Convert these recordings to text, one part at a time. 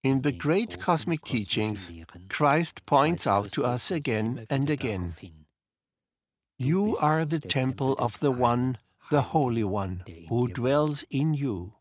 In the great cosmic teachings, Christ points out to us again and again, "You are the temple of the One, the Holy One, who dwells in you."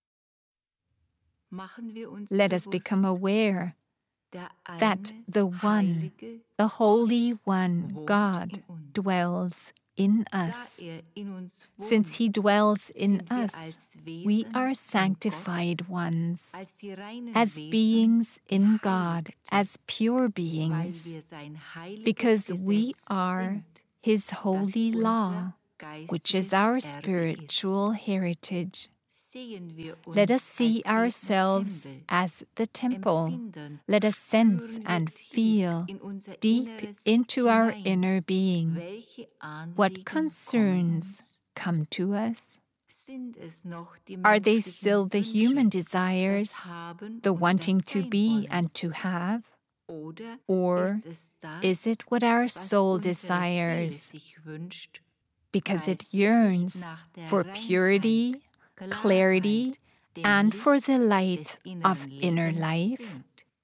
Let us become aware that the One, the Holy One, God, dwells in us. Since He dwells in us, we are sanctified ones, as beings in God, as pure beings, because we are His holy law, which is our spiritual heritage. Let us see ourselves as the temple. Let us sense and feel deep into our inner being what concerns come to us. Are they still the human desires, the wanting to be and to have? Or is it what our soul desires, because it yearns for purity, clarity, and for the light of inner life?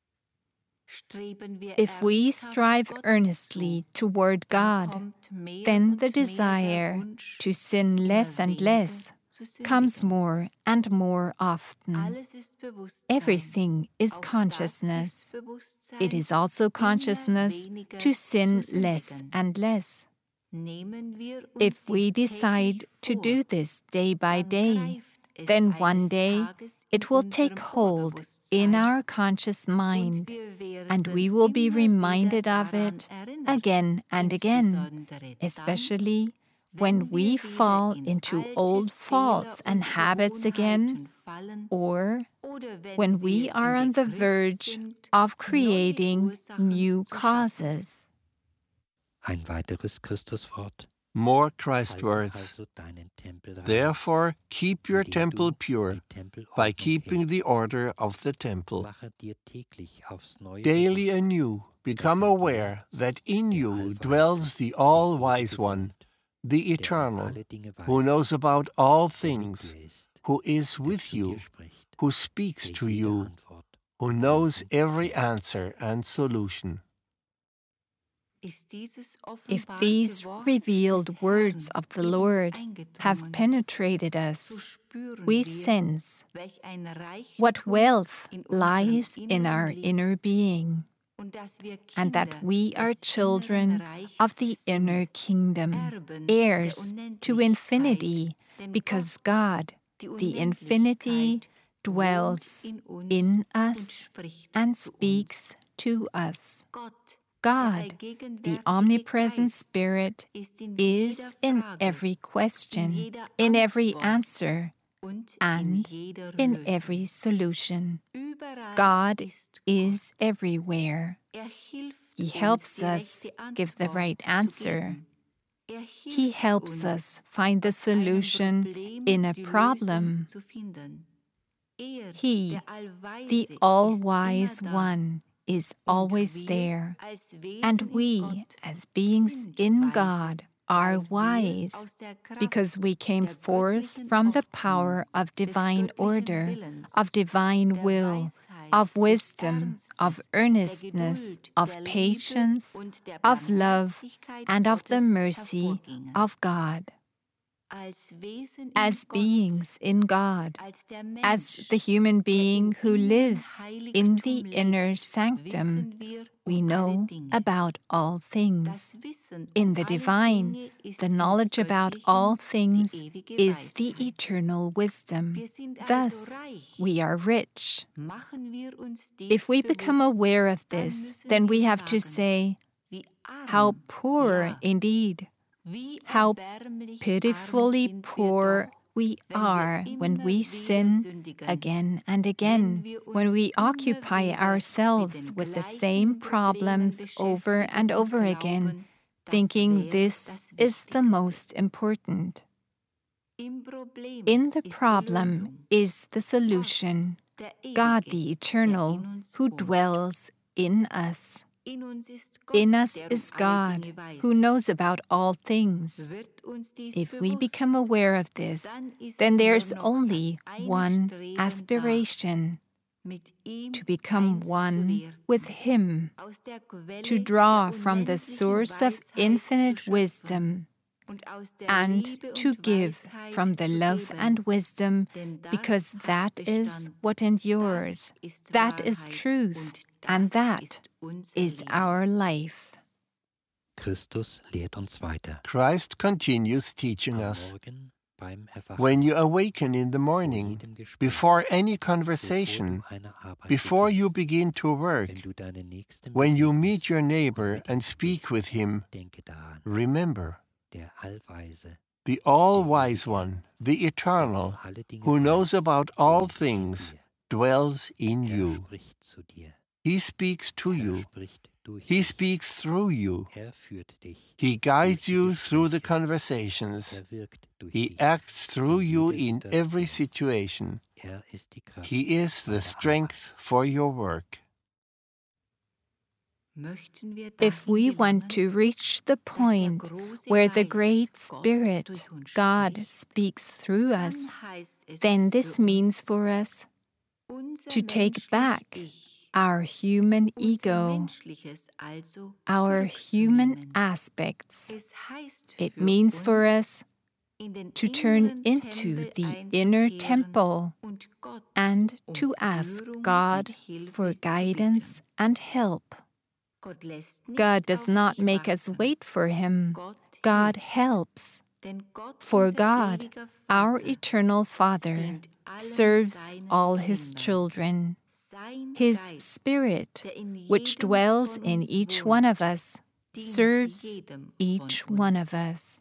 If we strive earnestly toward God, then the desire to sin less and less comes more and more often. Everything is consciousness. It is also consciousness to sin less and less. If we decide to do this day by day, then one day it will take hold in our conscious mind, and we will be reminded of it again and again, especially when we fall into old faults and habits again, or when we are on the verge of creating new causes. Ein weiteres Christuswort. More Christ words. Therefore, keep your temple pure by keeping the order of the temple. Daily anew, become aware that in you dwells the All-Wise One, the Eternal, who knows about all things, who is with you, who speaks to you, who knows every answer and solution. If these revealed words of the Lord have penetrated us, we sense what wealth lies in our inner being, and that we are children of the inner kingdom, heirs to infinity, because God, the infinity, dwells in us and speaks to us. God, the omnipresent Spirit, is in every question, in every answer, and in every solution. God is everywhere. He helps us give the right answer. He helps us find the solution in a problem. He, the All-Wise One, is always there, and we, as beings in God, are wise, because we came forth from the power of divine order, of divine will, of wisdom, of earnestness, of patience, of love, and of the mercy of God. As beings in God, as the human being who lives in the inner sanctum, we know about all things. In the divine, the knowledge about all things is the eternal wisdom. Thus, we are rich. If we become aware of this, then we have to say, how poor indeed, how pitifully poor we are when we sin again and again, when we occupy ourselves with the same problems over and over again, thinking this is the most important. In the problem is the solution, God the Eternal, who dwells in us. In us is God, who knows about all things. If we become aware of this, then there's only one aspiration, to become one with Him, to draw from the source of infinite wisdom, and to give from the love and wisdom, because that is what endures, that is truth, and that is our life. Christus lehrt uns weiter. Christ continues teaching Am us. Morgen beim Erwachen, When you awaken in the morning, before any conversation, before you begin to work, wenn du deinen Nächsten when you begegnest, meet your neighbor and speak with him, denke daran, remember, der Allweise, the All-Wise One, the Eternal, alle Dinge who knows weiß, about all spricht zu things, dir. dwells in you. Spricht zu dir. He speaks to you. Spricht durch He dich. speaks through you. Führt dich. He guides durch die you through the Gespräche. conversations. Wirkt durch He dich. acts through you jeder in Situation. every situation. Ist die Kraft He is the deiner strength for your work. If we want to reach the point where the Great Spirit, God, speaks through us, then this means for us to take back our human ego, our human aspects. It means for us to turn into the inner temple and to ask God for guidance and help. God does not make us wait for Him. God helps. For God, our eternal Father, serves all His children. His Spirit, which dwells in each one of us, serves each one of us.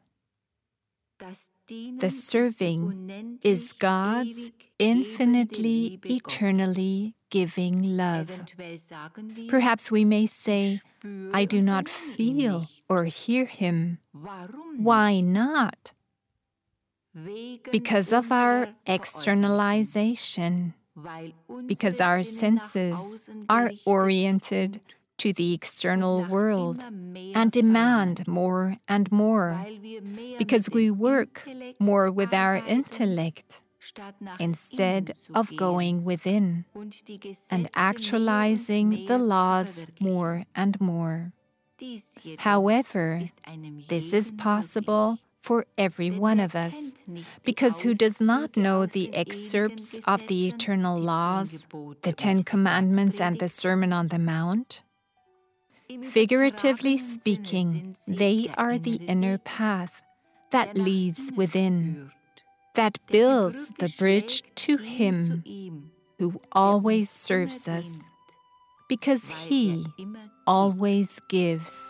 The serving is God's infinitely, eternally giving love. Perhaps we may say, I do not feel or hear Him. Why not? Because of our externalization, because our senses are oriented to the external world and demand more and more, because we work more with our intellect instead of going within and actualizing the laws more and more. However, this is possible for every one of us, because who does not know the excerpts of the eternal laws, the Ten Commandments and the Sermon on the Mount? Figuratively speaking, they are the inner path that leads within, that builds the bridge to Him who always serves us, because He always gives.